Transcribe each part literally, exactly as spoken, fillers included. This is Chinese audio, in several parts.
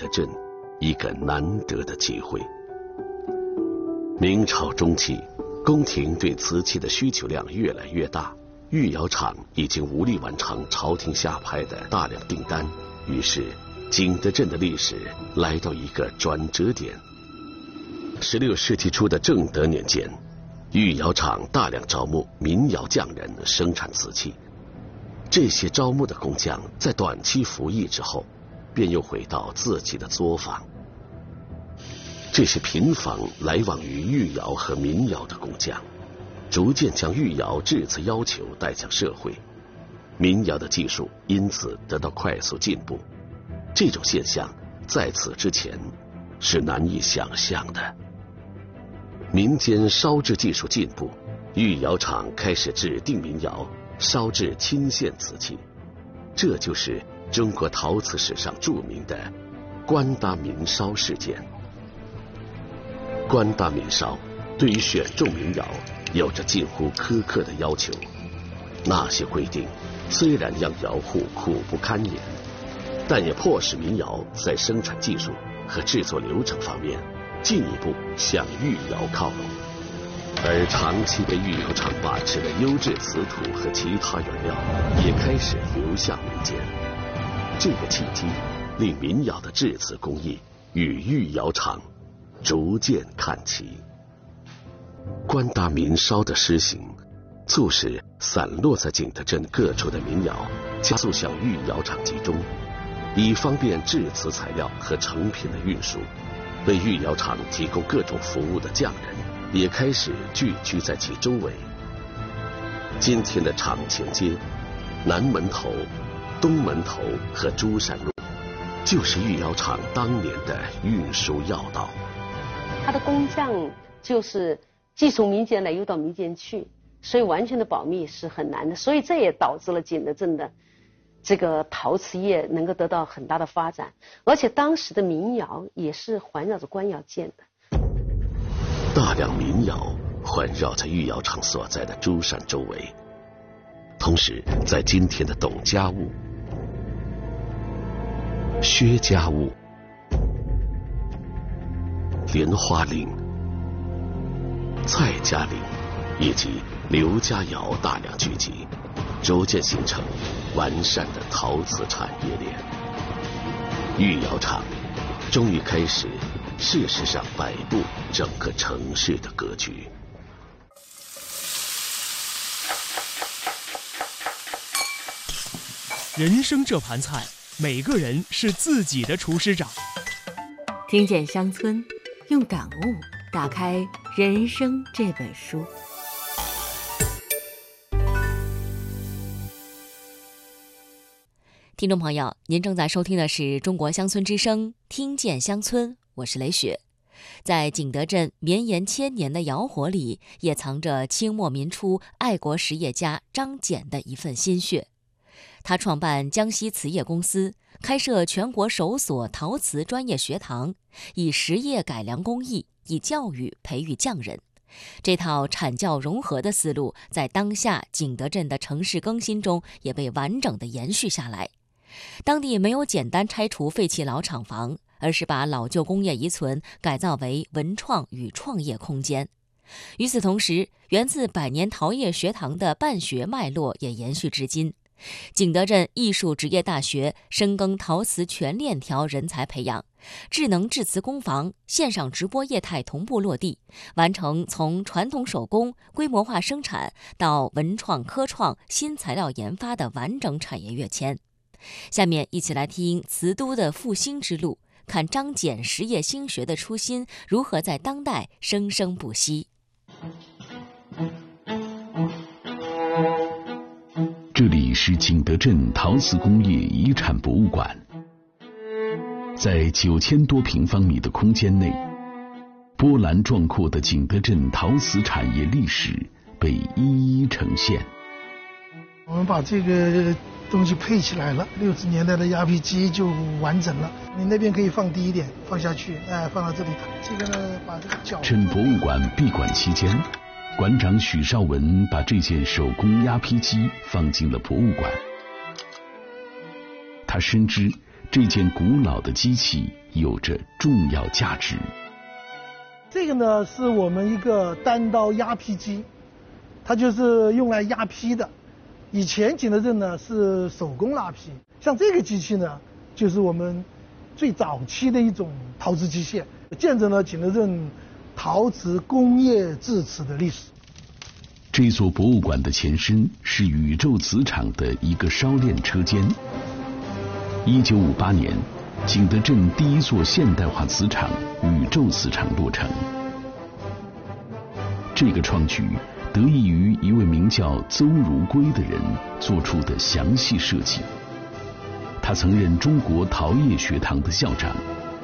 德镇一个难得的机会。明朝中期，宫廷对瓷器的需求量越来越大，御窑厂已经无力完成朝廷下派的大量订单，于是景德镇的历史来到一个转折点。十六世纪初的正德年间，御窑厂大量招募民窑匠人生产瓷器。这些招募的工匠在短期服役之后，便又回到自己的作坊。这些频繁来往于御窑和民窑的工匠，逐渐将御窑制瓷要求带向社会，民窑的技术因此得到快速进步。这种现象在此之前是难以想象的。民间烧制技术进步，御窑厂开始制定民窑，烧制沁线瓷器，这就是中国陶瓷史上著名的官搭民烧事件。官搭民烧对于选中民窑有着近乎苛刻的要求，那些规定虽然让窑户苦不堪言，但也迫使民窑在生产技术和制作流程方面进一步向御窑靠拢。而长期被御窑厂把持的优质瓷土和其他原料也开始流向民间。这个契机令民窑的制瓷工艺与御窑厂逐渐看齐。官搭民烧的施行，促使散落在景德镇各处的民窑加速向御窑厂集中，以方便制瓷材料和成品的运输。为御窑厂提供各种服务的匠人也开始聚居在其周围。今天的厂前街、南门头、东门头和珠山路，就是御窑厂当年的运输要道。 它的工匠就是既从民间来又到民间去，所以完全的保密是很难的，所以这也导致了景德镇的这个陶瓷业能够得到很大的发展。而且当时的民窑也是环绕着官窑建的， 大量民窑环绕在御窑厂所在的珠山周围。同时在今天的董家坞、薛家坞、莲花岭、蔡家岭以及刘家窑大量聚集，逐渐形成完善的陶瓷产业链。御窑厂终于开始事实上摆布整个城市的格局。 人生这盘菜，每个人是自己的厨师长。 听见乡村，用感悟打开人生这本书。 听众朋友，您正在收听的是中国乡村之声，听见乡村，我是雷雪。在景德镇绵延千年的窑火里，也藏着清末民初爱国实业家张謇的一份心血。他创办江西瓷业公司，开设全国首所陶瓷专业学堂，以实业改良工艺，以教育培育匠人。这套产教融合的思路，在当下景德镇的城市更新中也被完整地延续下来。当地没有简单拆除废弃老厂房，而是把老旧工业遗存改造为文创与创业空间。与此同时，源自百年陶业学堂的办学脉络也延续至今。景德镇艺术职业大学深耕陶瓷全链条人才培养，智能制瓷工坊、线上直播业态同步落地，完成从传统手工规模化生产到文创科创新材料研发的完整产业跃迁。下面一起来听瓷都的复兴之路，看张謇实业兴学的初心如何在当代生生不息。 这里是景德镇陶瓷工业遗产博物馆，在九千多平方米的空间内，波澜壮阔的景德镇陶瓷产业历史被一一呈现。 我们把这个东西配起来了，六十年代的压皮机就完整了。你那边可以放低一点，放下去，哎，放到这里。这个呢，把这个角。 趁博物馆闭馆期间，馆长许绍文把这件手工压坯机放进了博物馆。他深知这件古老的机器有着重要价值。 这个呢是我们一个单刀压坯机，它就是用来压坯的。以前景德镇呢是手工拉坯，像这个机器呢就是我们最早期的一种陶瓷机械，见证了景德镇陶瓷工业制瓷的历史。 这所博物馆的前身是宇宙瓷厂的一个烧炼车间。一九五八年，景德镇第一座现代化瓷厂宇宙瓷厂落成。这个创举得益于一位名叫邹如圭的人做出的详细设计。他曾任中国陶业学堂的校长。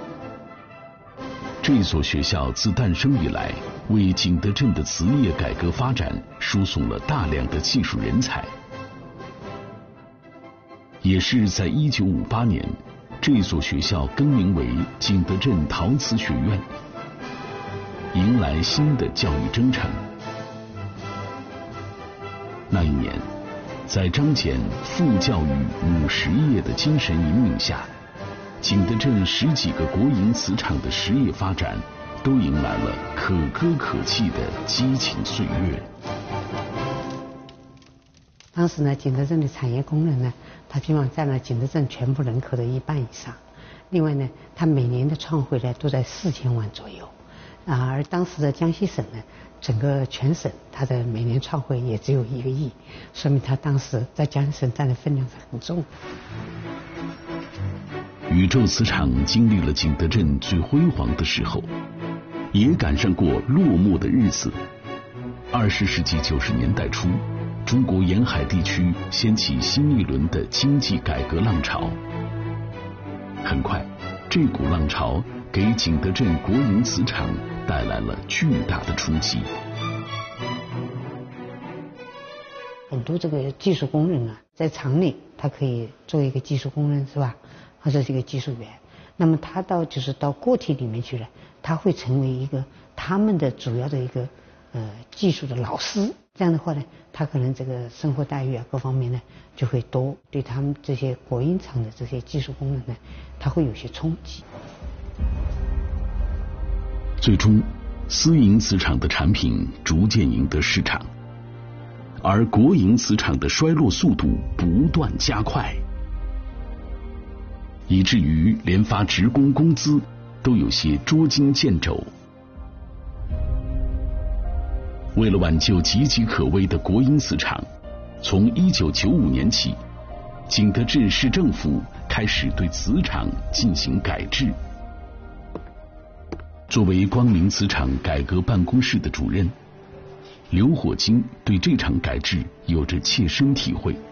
这所学校自诞生以来，为景德镇的瓷业改革发展输送了大量的技术人才。也是在一九五八年，这所学校更名为景德镇陶瓷学院，迎来新的教育征程。那一年，在张謇父教育母实业的精神引领下，景德镇十几个国营瓷厂的实业发展都迎来了可歌可泣的激情岁月。 当时呢，景德镇的产业工人呢，他基本上占了景德镇全部人口的一半以上。另外呢，他每年的创汇呢都在四千万左右，啊，而当时的江西省呢，整个全省它的每年创汇也只有一个亿，说明他当时在江西省占的分量是很重的。 宇宙瓷厂经历了景德镇最辉煌的时候，也赶上过落寞的日子。二十世纪九十年代初，中国沿海地区掀起新一轮的经济改革浪潮。很快，这股浪潮给景德镇国营瓷厂带来了巨大的冲击。 很多这个技术工人啊，在厂里他可以做一个技术工人，是吧？或者是一个技术员。那么他到就是到个体里面去了，他会成为一个他们的主要的一个呃技术的老师。这样的话呢，他可能这个生活待遇啊各方面呢就会多，对他们这些国营厂的这些技术工人呢，他会有些冲击。 最终，私营瓷厂的产品逐渐赢得市场，而国营瓷厂的衰落速度不断加快，以至于连发职工工资都有些捉襟见肘。为了挽救岌岌可危的国营瓷厂，从一九九五年起，景德镇市政府开始对瓷厂进行改制。作为光明瓷厂改革办公室的主任，刘火金对这场改制有着切身体会。